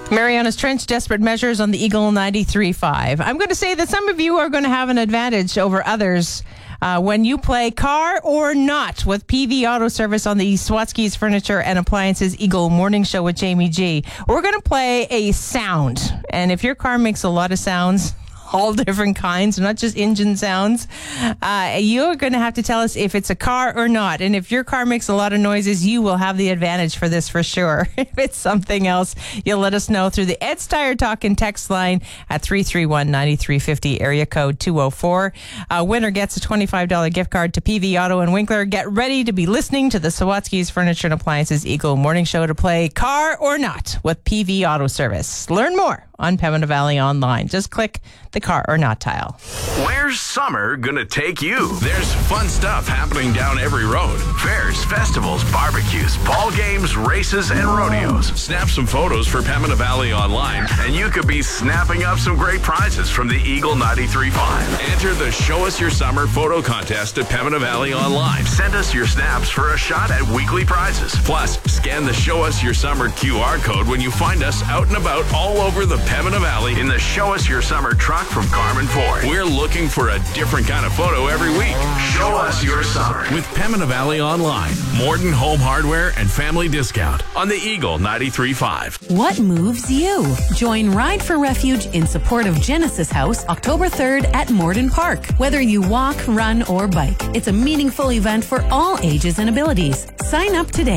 Mariana's Trench, Desperate Measures on the Eagle 93.5. I'm going to say that some of you are going to have an advantage over others when you play Car or Not with PV Auto Service on the Swatsky's Furniture and Appliances Eagle Morning Show with Jamie G. We're going to play a sound. And if your car makes a lot of sounds, all different kinds, not just engine sounds, you're going to have to tell us if it's a car or not. And if your car makes a lot of noises, you will have the advantage for this for sure. If it's something else, you'll let us know through the Ed's Tire Talkin' text line at 331-9350, area code 204. Winner gets a $25 gift card to PV Auto and Winkler. Get ready to be listening to the Swatsky's Furniture and Appliances Eagle Morning Show to play Car or Not with PV Auto Service. Learn more on Pembina Valley Online. Just click the Car or Not tile. Where's summer gonna take you? There's fun stuff happening down every road. Fairs, festivals, barbecues, ball games, races, and rodeos. Snap some photos for Pembina Valley Online, and you could be snapping up some great prizes from the Eagle 93.5. Enter the Show Us Your Summer photo contest at Pembina Valley Online. Send us your snaps for a shot at weekly prizes. Plus, scan the Show Us Your Summer QR code when you find us out and about all over the Pembina Valley in the Show Us Your Summer truck from Carmen Ford. We're looking for a different kind of photo every week. Show us your summer with Pembina Valley Online, Morden Home Hardware and Family Discount on the Eagle 93.5. What moves you? Join Ride for Refuge in support of Genesis House October 3rd at Morden Park. Whether you walk, run, or bike, it's a meaningful event for all ages and abilities. Sign up today